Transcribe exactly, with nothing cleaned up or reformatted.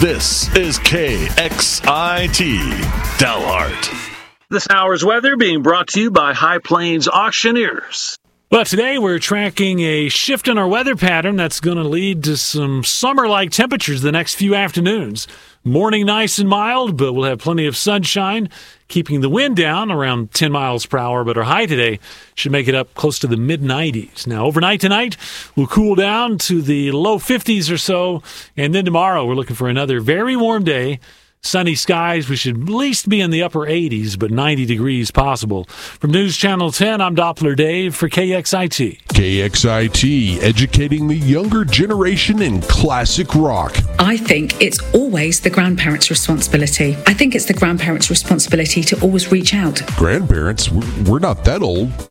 This is K X I T Dalhart. This hour's weather being brought to you by High Plains Auctioneers. Well, today we're tracking a shift in our weather pattern that's going to lead to some summer-like temperatures the next few afternoons. Morning nice and mild, but we'll have plenty of sunshine, keeping the wind down around ten miles per hour. But our high today should make it up close to the mid nineties. Now, overnight tonight, we'll cool down to the low fifties or so. And then tomorrow, we're looking for another very warm day. Sunny skies, we should at least be in the upper eighties, but ninety degrees possible. From News Channel ten, I'm Doppler Dave for K X I T. K X I T, educating the younger generation in classic rock. I think it's always the grandparents' responsibility. I think it's the grandparents' responsibility to always reach out. Grandparents? We're not that old.